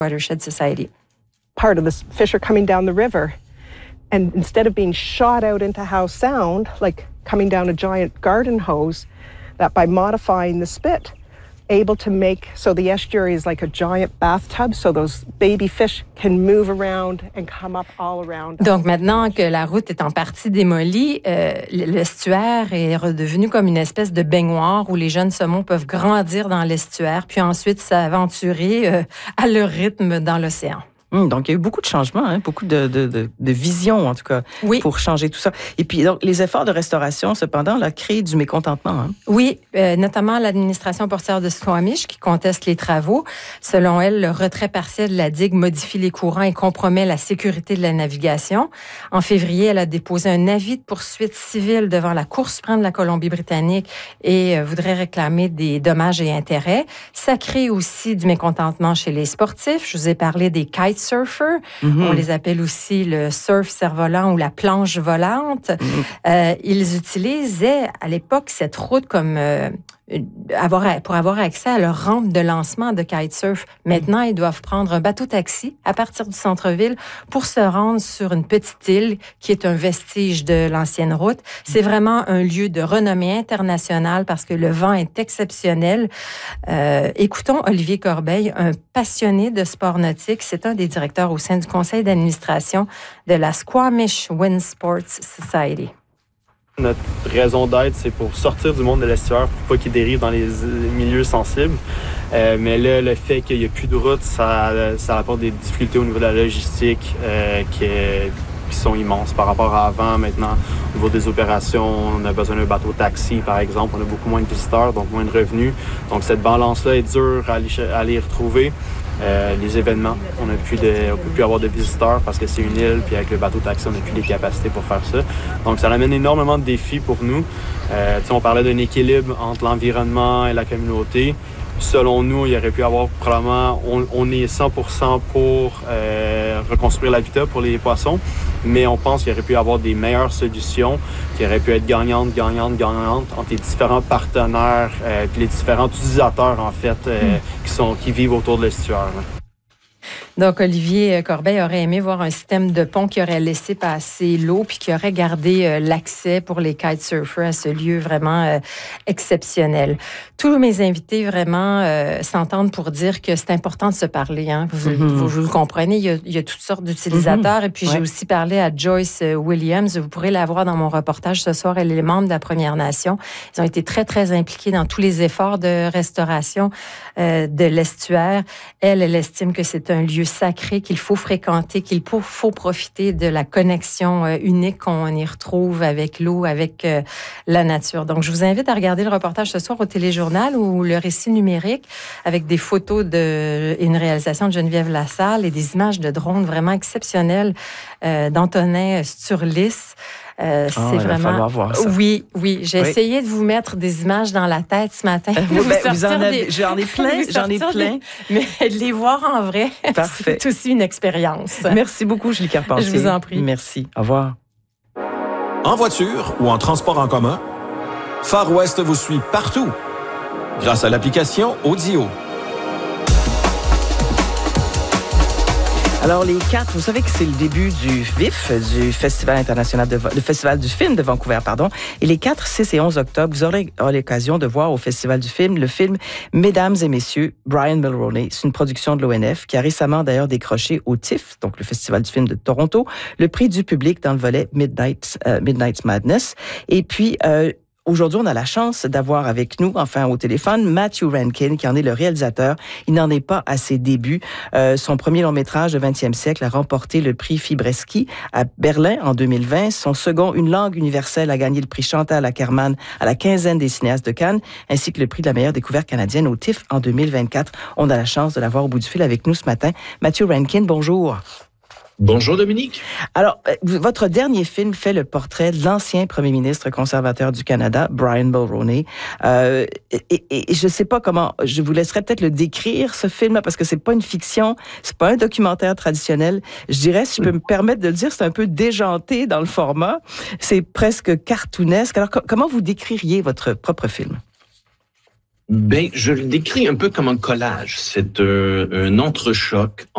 Watershed Society. Part of the fish are coming down the river, and instead of being shot out into Howe Sound, like coming down a giant garden hose, that by modifying the spit, able to make, so the estuary is like a giant bathtub, so those baby fish can move around and come up all around. Donc maintenant que la route est en partie démolie, l'estuaire est redevenu comme une espèce de baignoire où les jeunes saumons peuvent grandir dans l'estuaire, puis ensuite s'aventurer à leur rythme dans l'océan. Donc, il y a eu beaucoup de changements, beaucoup de visions, en tout cas, pour changer tout ça. Et puis, donc, les efforts de restauration, cependant, là, créent du mécontentement. Oui, notamment l'administration portuaire de Squamish qui conteste les travaux. Selon elle, le retrait partiel de la digue modifie les courants et compromet la sécurité de la navigation. En février, elle a déposé un avis de poursuite civile devant la Cour suprême de la Colombie-Britannique et voudrait réclamer des dommages et intérêts. Ça crée aussi du mécontentement chez les sportifs. Je vous ai parlé des kite surfers. On les appelle aussi le surf cerf-volant ou la planche volante. Ils utilisaient à l'époque cette route comme pour avoir accès à leur rampe de lancement de kitesurf. Maintenant, ils doivent prendre un bateau-taxi à partir du centre-ville pour se rendre sur une petite île qui est un vestige de l'ancienne route. C'est vraiment un lieu de renommée internationale parce que le vent est exceptionnel. Écoutons Olivier Corbeil, un passionné de sport nautique. C'est un des directeurs au sein du conseil d'administration de la Squamish Wind Sports Society. Notre raison d'être, c'est pour sortir du monde de l'estuaire, pour pas qu'il dérive dans les milieux sensibles. Mais là, le fait qu'il n'y a plus de route, ça apporte des difficultés au niveau de la logistique qui sont immenses par rapport à avant. Maintenant, au niveau des opérations, on a besoin d'un bateau-taxi, par exemple. On a beaucoup moins de visiteurs, donc moins de revenus. Donc, cette balance-là est dure à aller retrouver. Les événements, on ne peut plus avoir de visiteurs parce que c'est une île, puis avec le bateau-taxi, on n'a plus les capacités pour faire ça. Donc, ça amène énormément de défis pour nous. On parlait d'un équilibre entre l'environnement et la communauté. Selon nous, il y aurait pu avoir probablement, on est 100% pour reconstruire l'habitat pour les poissons, mais on pense qu'il y aurait pu avoir des meilleures solutions qui auraient pu être gagnantes entre les différents partenaires et les différents utilisateurs, en fait, qui vivent autour de l'estuaire. Donc, Olivier Corbeil aurait aimé voir un système de pont qui aurait laissé passer l'eau puis qui aurait gardé l'accès pour les kitesurfers à ce lieu vraiment exceptionnel. Tous mes invités vraiment s'entendent pour dire que c'est important de se parler. Vous le comprenez, il y a toutes sortes d'utilisateurs. Et puis, j'ai aussi parlé à Joyce Williams. Vous pourrez la voir dans mon reportage ce soir. Elle est membre de la Première Nation. Ils ont été très, très impliqués dans tous les efforts de restauration de l'estuaire. Elle estime que c'est un lieu sacré qu'il faut fréquenter, qu'il faut profiter de la connexion unique qu'on y retrouve avec l'eau, avec la nature. Donc, je vous invite à regarder le reportage ce soir au Téléjournal ou le récit numérique avec des photos et une réalisation de Geneviève Lassalle et des images de drones vraiment exceptionnelles d'Antonin Sturlis. C'est vraiment. Il va falloir voir ça. Oui. J'ai essayé de vous mettre des images dans la tête ce matin. J'en ai plein. Mais de les voir en vrai, Parfait. c'est aussi une expérience. Merci beaucoup, Julie Carpentier. Je vous en prie. Merci. Au revoir. En voiture ou en transport en commun, Far West vous suit partout grâce à l'application Audio. Alors, les 4, vous savez que c'est le début du VIF, du Festival international le Festival du film de Vancouver, pardon. Et les 4, 6 et 11 octobre, vous aurez l'occasion de voir au Festival du film le film Mesdames et Messieurs, Brian Mulroney. C'est une production de l'ONF qui a récemment d'ailleurs décroché au TIFF, donc le Festival du film de Toronto, le prix du public dans le volet Midnight Madness. Et puis, aujourd'hui, on a la chance d'avoir avec nous, enfin au téléphone, Matthew Rankin, qui en est le réalisateur. Il n'en est pas à ses débuts. Son premier long-métrage de 20e siècle a remporté le prix Fibreski à Berlin en 2020. Son second, Une langue universelle, a gagné le prix Chantal Akerman à la quinzaine des cinéastes de Cannes, ainsi que le prix de la meilleure découverte canadienne au TIFF en 2024. On a la chance de l'avoir au bout du fil avec nous ce matin. Matthew Rankin, bonjour. Bonjour Dominique. Alors, votre dernier film fait le portrait de l'ancien premier ministre conservateur du Canada, Brian Mulroney. Et je ne sais pas comment, je vous laisserai peut-être le décrire, ce film-là, parce que c'est pas une fiction, c'est pas un documentaire traditionnel. Je dirais, si je peux me permettre de le dire, c'est un peu déjanté dans le format. C'est presque cartoonesque. Alors, comment vous décririez votre propre film? Ben, je le décris un peu comme un collage. C'est un entrechoc